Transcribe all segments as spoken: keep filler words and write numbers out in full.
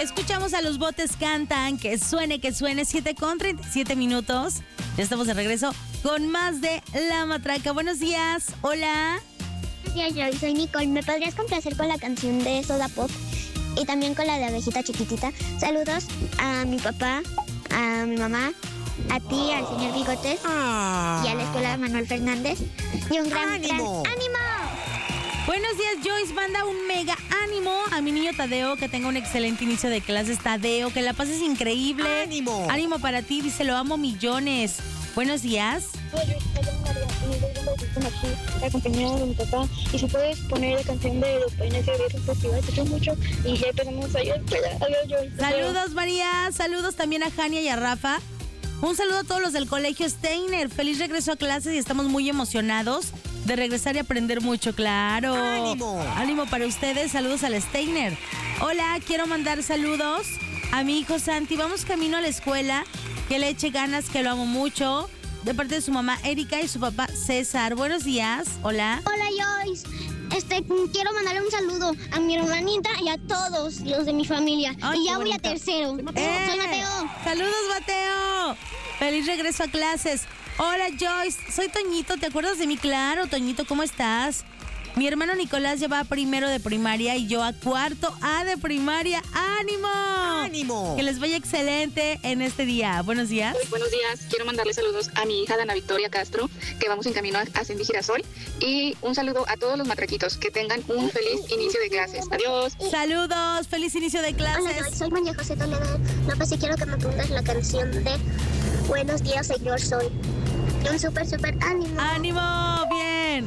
escuchamos a Los Botes Cantan, que suene, que suene, siete con treinta y siete minutos. Ya estamos de regreso con más de La Matraca. Buenos días, hola. Buenos días, yo soy Nicole. ¿Me podrías complacer con la canción de Soda Pop? Y también con la de Abejita Chiquitita. Saludos a mi papá, a mi mamá, a ti, al señor Bigotes Ah. y a la escuela Manuel Fernández. Y un gran, ¡Ánimo! gran ánimo. Buenos días, Joyce. Manda un mega ánimo a mi niño Tadeo, que tenga un excelente inicio de clases. Tadeo, que la pases increíble. ¡Ánimo! Ánimo para ti, dice, lo amo millones. Buenos días. Hola, yo me llamo María y me voy aquí acompañada de mi papá. Y si puedes poner la canción de los peines de Viejo Festival, te quiero mucho. Y ya empezamos a ir. Adiós, yo. Saludos, María. Saludos también a Jania y a Rafa. Un saludo a todos los del colegio Steiner. Feliz regreso a clases y estamos muy emocionados de regresar y aprender mucho, claro. ¡Ánimo! Ánimo para ustedes. Saludos al Steiner. Hola, quiero mandar saludos a mi hijo Santi. Vamos camino a la escuela. Que le eche ganas, que lo amo mucho. De parte de su mamá Erika y su papá César. Buenos días. Hola. Hola, Joyce. Este, quiero mandarle un saludo a mi hermanita y a todos los de mi familia. Ay, y qué ya voy a bonito. tercero. ¡Eh! Soy Mateo. Saludos, Mateo. Feliz regreso a clases. Hola, Joyce. Soy Toñito. ¿Te acuerdas de mí? Claro, Toñito, ¿cómo estás? Mi hermano Nicolás ya va a primero de primaria y yo a cuarto A de primaria. ¡Ánimo! ¡Ánimo! Que les vaya excelente en este día. Buenos días. Muy buenos días. Quiero mandarle saludos a mi hija Dana Victoria Castro, que vamos en camino a, a Cindy Girasol. Y un saludo a todos los matraquitos. Que tengan un feliz inicio de clases. Adiós. Saludos. Feliz inicio de Hola, Joyce. clases. Soy María José Toledo López y quiero que me pongas la canción de Buenos días, señor Sol. Un súper, súper ánimo. ¡Ánimo! Bien.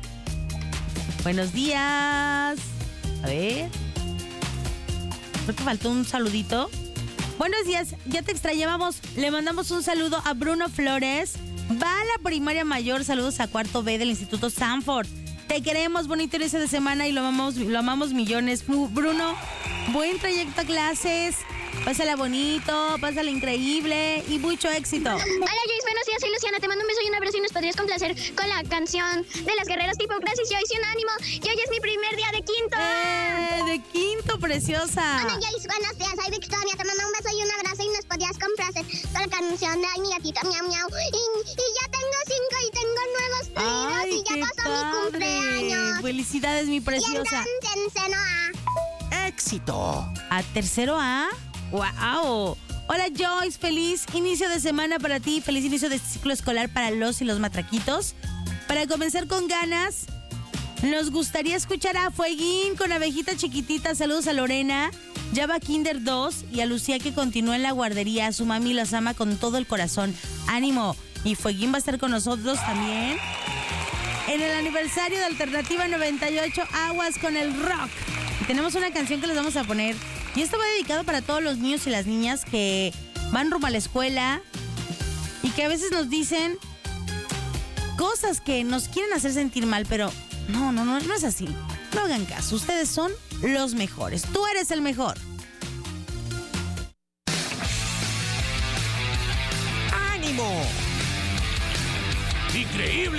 Buenos días. A ver. Creo que faltó un saludito. Buenos días, ya te extrañábamos. Le mandamos un saludo a Bruno Flores. Va a la primaria mayor. Saludos a cuarto B del Instituto Sanford. Te queremos, bonito inicio de semana y lo amamos, lo amamos millones. Bruno, buen trayecto a clases. Pásala bonito, pásala increíble y mucho éxito. Hola, Joyce, buenos días, soy Luciana. Te mando un beso y un abrazo y nos podrías complacer con la canción de las guerreras tipo Gracias, Joyce, un ánimo. Y hoy es mi primer día de quinto. ¡Eh! De quinto, preciosa. Hola, Joyce, buenos días, soy Victoria. Te mando un beso y un abrazo y nos podrías complacer con la canción de Ay, mi gatita, miau, miau. Y, y ya tengo cinco y tengo nuevos pedidos Ay, y ya qué pasó mi padre. cumpleaños. Felicidades, mi Y preciosa. entonces, no, ah. ¡Éxito! ¿A tercero A? ¡Wow! Hola, Joyce. Feliz inicio de semana para ti. Feliz inicio de ciclo escolar para los y los matraquitos. Para comenzar con ganas, nos gustaría escuchar a Fueguín con Abejita Chiquitita. Saludos a Lorena. Ya va Kinder dos y a Lucía, que continúa en la guardería. Su mami las ama con todo el corazón. ¡Ánimo! Y Fueguín va a estar con nosotros también en el aniversario de Alternativa noventa y ocho, Aguas con el Rock. Y tenemos una canción que les vamos a poner. Y esto va dedicado para todos los niños y las niñas que van rumbo a la escuela y que a veces nos dicen cosas que nos quieren hacer sentir mal, pero no, no, no, no es así. No hagan caso, ustedes son los mejores. Tú eres el mejor. ¡Ánimo! ¡Increíble!